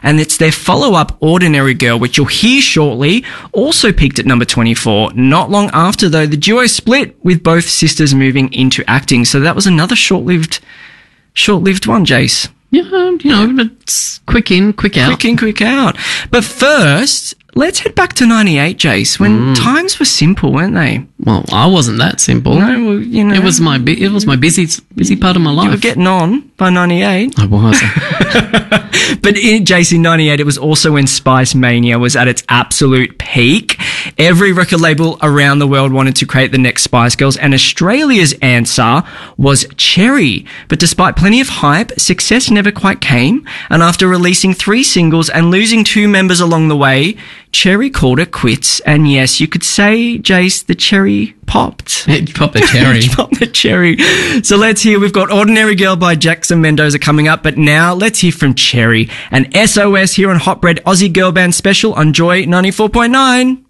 and it's their follow-up Ordinary Girl, which you'll hear shortly, also peaked at number 24. Not long after, though, the duo split, with both sisters moving into acting. So that was another short-lived one, Jace. Yeah, it's quick in, quick out. Quick in, quick out. But first, let's head back to 98, Jace, when times were simple, weren't they? Well, I wasn't that simple. No, well, you know. It was my busy part of my life. You were getting on by 98. I was. But Jace, in 98, it was also when Spice Mania was at its absolute peak. Every record label around the world wanted to create the next Spice Girls, and Australia's answer was Cherry. But despite plenty of hype, success never quite came, and after releasing 3 singles and losing 2 members along the way, Cherry called it quits. And yes, you could say, Jace, the cherry popped. It popped the cherry. It popped the cherry. So let's hear, we've got Ordinary Girl by Jackson Mendoza coming up, but now let's hear from Cherry and SOS here on Hot Bread Aussie Girl Band Special on Joy 94.9.